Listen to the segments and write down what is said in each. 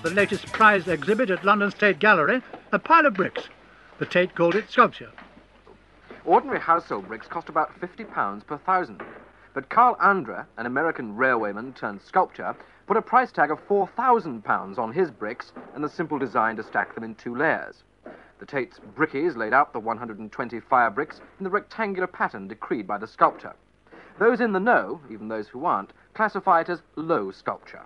the latest prize exhibit at London's Tate Gallery, a pile of bricks. The Tate called it sculpture. Ordinary household bricks cost about £50 per thousand. But Carl Andre, an American railwayman turned sculptor, put a price tag of £4,000 on his bricks and the simple design to stack them in 2 layers. The Tate's brickies laid out the 120 fire bricks in the rectangular pattern decreed by the sculptor. Those in the know, even those who aren't, classify it as low sculpture.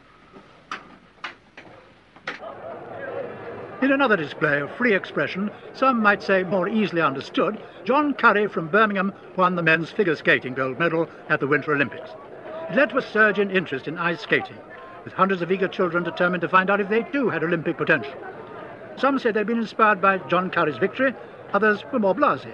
In another display of free expression, some might say more easily understood, John Curry from Birmingham won the men's figure skating gold medal at the Winter Olympics. It led to a surge in interest in ice skating, with hundreds of eager children determined to find out if they too had Olympic potential. Some said they'd been inspired by John Curry's victory, others were more blasé.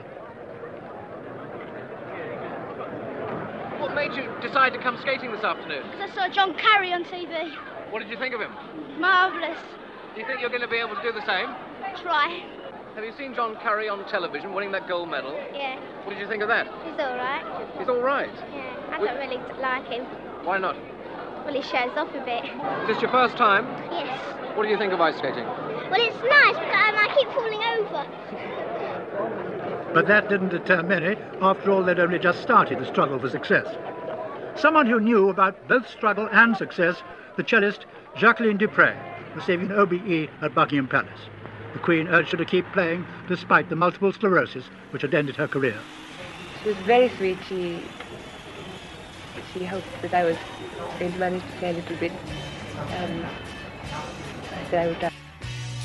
What made you decide to come skating this afternoon? Because I saw John Curry on TV. What did you think of him? Marvellous. Do you think you're going to be able to do the same? Try. Have you seen John Curry on television winning that gold medal? Yeah. What did you think of that? He's all right. He's all right. Yeah. I don't really like him. Why not? Well, he shows off a bit. Is this your first time? Yes. What do you think of ice skating? Well, it's nice, but I keep falling over. But that didn't deter many. After all, they'd only just started the struggle for success. Someone who knew about both struggle and success, the cellist Jacqueline Dupre, receiving an OBE at Buckingham Palace. The Queen urged her to keep playing despite the multiple sclerosis which had ended her career. She was very sweet. She hoped that I was going to manage to play a little bit. I said I would try.